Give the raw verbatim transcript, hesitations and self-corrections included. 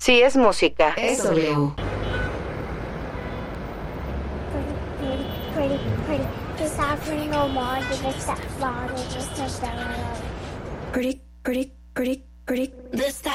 Sí, es música. Es W. Pretty, pretty, just offering no more, just that bottle, just a Pretty, pretty, pretty, pretty. This